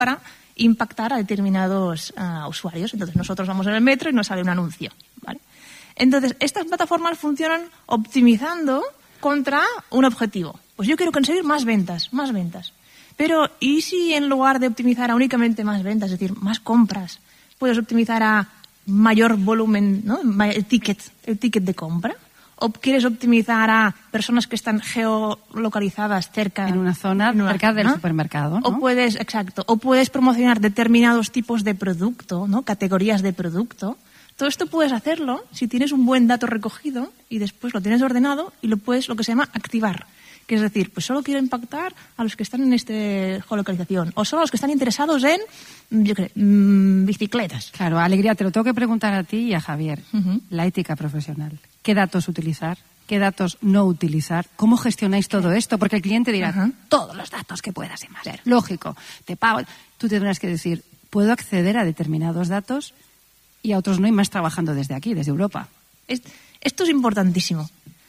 para impactar a determinados usuarios. Entonces nosotros vamos en el metro y nos sale un anuncio, ¿vale? Entonces estas plataformas funcionan optimizando contra un objetivo. Pues yo quiero conseguir más ventas. Pero ¿y si en lugar de optimizar a únicamente más ventas, es decir, más compras, puedes optimizar a mayor volumen, ¿no? el ticket de compra? ¿O quieres optimizar a personas que están geolocalizadas cerca? En una zona cerca del supermercado, ¿no? O puedes promocionar determinados tipos de producto, ¿no? Categorías de producto. Todo esto puedes hacerlo si tienes un buen dato recogido y después lo tienes ordenado y lo puedes, lo que se llama, activar. Que es decir, pues solo quiero impactar a los que están en esta geolocalización o solo a los que están interesados en, bicicletas. Claro, Alegría, te lo tengo que preguntar a ti y a Javier. La ética profesional. ¿Qué datos utilizar? ¿Qué datos no utilizar? ¿Cómo gestionáis todo esto? Porque el cliente dirá, todos los datos que puedas y más. Lógico, te pago. Tú tendrás que decir, puedo acceder a determinados datos y a otros no, y más trabajando desde aquí, desde Europa. Esto es importantísimo.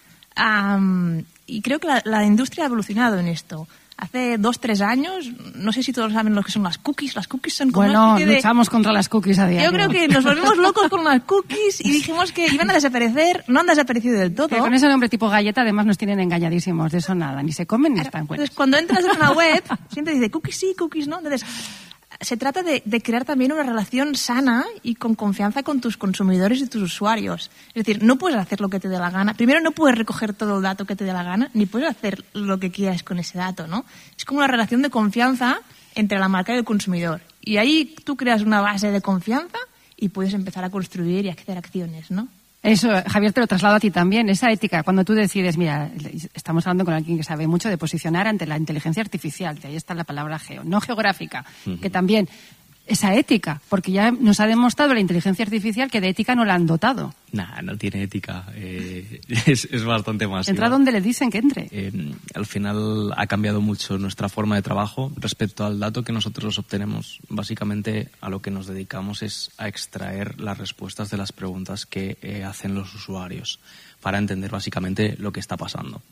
Y creo que la industria ha evolucionado en esto. Hace 2-3 años, no sé si todos saben lo que son las cookies. Las cookies son como una especie de... luchamos contra las cookies a diario. Yo creo que nos volvimos locos con las cookies y dijimos que iban a desaparecer. No han desaparecido del todo. Que con ese nombre tipo galleta además nos tienen engañadísimos. De eso nada, ni se comen ni están buenos. Entonces, cuando entras en una web, siempre dice cookies sí, cookies no. Entonces, se trata de crear también una relación sana y con confianza con tus consumidores y tus usuarios. Es decir, no puedes hacer lo que te dé la gana. Primero, no puedes recoger todo el dato que te dé la gana, ni puedes hacer lo que quieras con ese dato, ¿no? Es como una relación de confianza entre la marca y el consumidor. Y ahí tú creas una base de confianza y puedes empezar a construir y a hacer acciones, ¿no? Eso, Javier, te lo traslado a ti también. Esa ética, cuando tú decides, mira, estamos hablando con alguien que sabe mucho de posicionar ante la inteligencia artificial, de ahí está la palabra geo, no geográfica, que también esa ética, porque ya nos ha demostrado la inteligencia artificial que de ética no la han dotado. No tiene ética. Es bastante más. Entra donde le dicen que entre. Al final ha cambiado mucho nuestra forma de trabajo respecto al dato que nosotros obtenemos. Básicamente a lo que nos dedicamos es a extraer las respuestas de las preguntas que hacen los usuarios para entender básicamente lo que está pasando.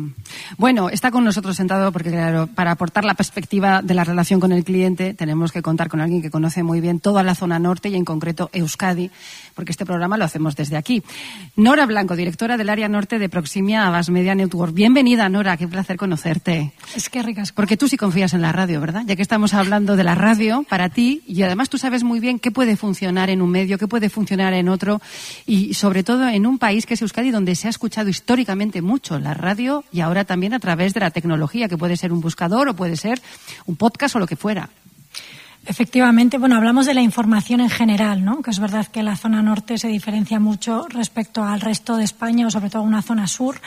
Bueno, está con nosotros sentado porque, claro, para aportar la perspectiva de la relación con el cliente tenemos que contar con alguien que conoce muy bien toda la zona norte y en concreto Euskadi, porque este programa lo hacemos desde aquí. Nora Blanco, directora del área norte de Proximia Abas Media Network. Bienvenida, Nora, qué placer conocerte. Es que ricas. Porque tú sí confías en la radio, ¿verdad? Ya que estamos hablando de la radio para ti, y además tú sabes muy bien qué puede funcionar en un medio, qué puede funcionar en otro, y sobre todo en un país que es Euskadi, donde se ha escuchado históricamente mucho la radio y ahora también a través de la tecnología, que puede ser un buscador o puede ser un podcast o lo que fuera. Efectivamente, bueno, hablamos de la información en general, ¿no? Que es verdad que la zona norte se diferencia mucho respecto al resto de España o sobre todo a una zona sur,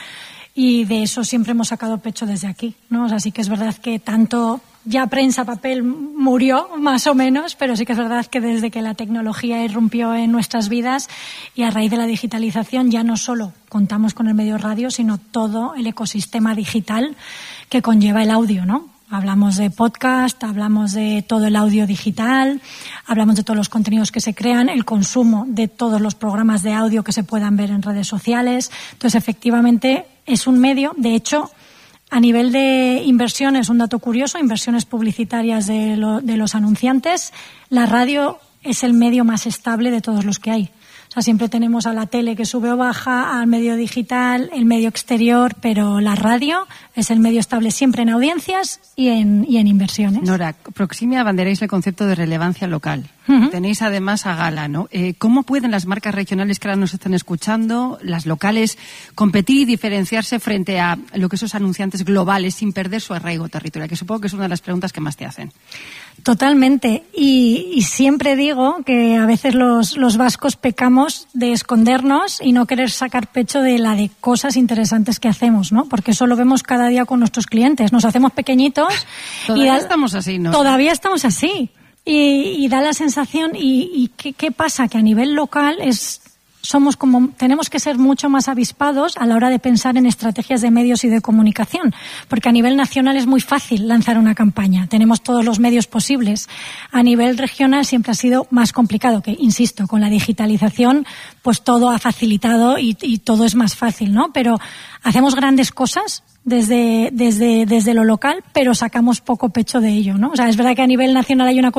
y de eso siempre hemos sacado pecho desde aquí, ¿no? O sea, sí que es verdad que tanto ya prensa, papel murió, más o menos, pero sí que es verdad que desde que la tecnología irrumpió en nuestras vidas y a raíz de la digitalización ya no solo contamos con el medio radio, sino todo el ecosistema digital que conlleva el audio, ¿no? Hablamos de podcast, hablamos de todo el audio digital, hablamos de todos los contenidos que se crean, el consumo de todos los programas de audio que se puedan ver en redes sociales. Entonces, efectivamente, es un medio. De hecho, a nivel de inversiones, un dato curioso, inversiones publicitarias de los anunciantes, la radio es el medio más estable de todos los que hay. O sea, siempre tenemos a la tele que sube o baja, al medio digital, el medio exterior, pero la radio es el medio estable siempre en audiencias y en inversiones. Nora, Proximia abanderáis el concepto de relevancia local. Tenéis además a Gala, ¿no? ¿Cómo pueden las marcas regionales que ahora nos están escuchando, las locales, competir y diferenciarse frente a lo que esos anunciantes globales sin perder su arraigo territorial? Que supongo que es una de las preguntas que más te hacen. Totalmente. Y siempre digo que a veces los vascos pecamos de escondernos y no querer sacar pecho de la de cosas interesantes que hacemos, ¿no? Porque eso lo vemos cada día con nuestros clientes. Nos hacemos pequeñitos. Todavía estamos así, ¿no? Todavía estamos así. Y da la sensación, ¿y qué pasa? Que a nivel local tenemos que ser mucho más avispados a la hora de pensar en estrategias de medios y de comunicación, porque a nivel nacional es muy fácil lanzar una campaña, tenemos todos los medios posibles. A nivel regional siempre ha sido más complicado, que insisto, con la digitalización pues todo ha facilitado y todo es más fácil, ¿no? Pero hacemos grandes cosas desde lo local, pero sacamos poco pecho de ello, ¿no? O sea, es verdad que a nivel nacional hay una